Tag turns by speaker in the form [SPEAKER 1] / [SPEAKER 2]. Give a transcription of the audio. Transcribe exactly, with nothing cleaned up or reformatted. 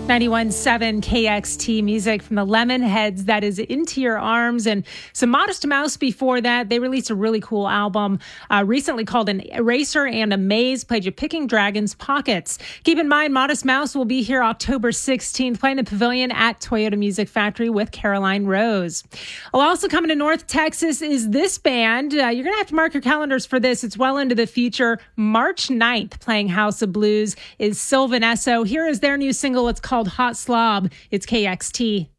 [SPEAKER 1] ninety-one point seven K X T music from the Lemonheads. That is Into Your Arms, and some Modest Mouse before that. They released a really cool album uh, recently called An Eraser and a Maze. Played you Picking Dragons Pockets. Keep in mind, Modest Mouse will be here October sixteenth, playing the Pavilion at Toyota Music Factory with Caroline Rose. Well, also coming to North Texas is this band. Uh, you're going to have to mark your calendars for this. It's well into the future. March ninth, playing House of Blues, is Sylvan Esso. Here is their new single. It's called Hot Slob. It's K X T.